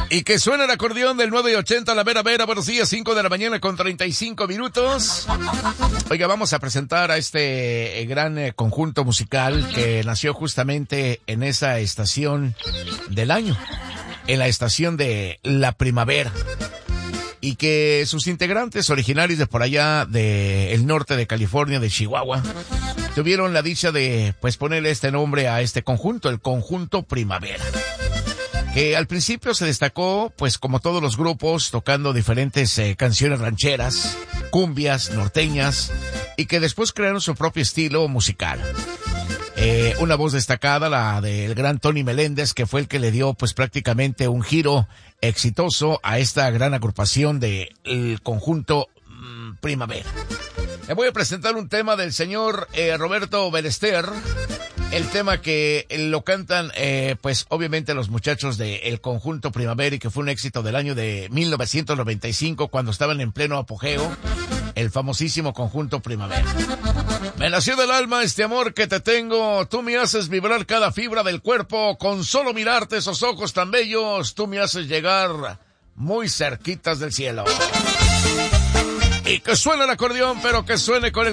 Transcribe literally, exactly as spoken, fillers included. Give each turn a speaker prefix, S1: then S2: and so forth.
S1: Y que suena el acordeón del nueve ochenta, la Vera Vera. Buenos días, cinco de la mañana con treinta y cinco minutos. Oiga, vamos a presentar a este gran eh, conjunto musical que nació justamente en esa estación del año, en la estación de la primavera. Y que sus integrantes originarios de por allá del norte de California, de Chihuahua, tuvieron la dicha de pues ponerle este nombre a este conjunto, el Conjunto Primavera. Que al principio se destacó, pues como todos los grupos, tocando diferentes eh, canciones rancheras, cumbias, norteñas, y que después crearon su propio estilo musical. Eh, una voz destacada, la del gran Tony Meléndez, que fue el que le dio pues prácticamente un giro exitoso a esta gran agrupación del Conjunto mmm, Primavera. Le voy a presentar un tema del señor eh, Roberto Ballester. El tema que lo cantan, eh, pues obviamente los muchachos del Conjunto Primavera, y que fue un éxito del año de mil novecientos noventa y cinco, cuando estaban en pleno apogeo, el famosísimo Conjunto Primavera. Me nació del alma este amor que te tengo, tú me haces vibrar cada fibra del cuerpo, con solo mirarte esos ojos tan bellos, tú me haces llegar muy cerquitas del cielo. Y que suene el acordeón, pero que suene con el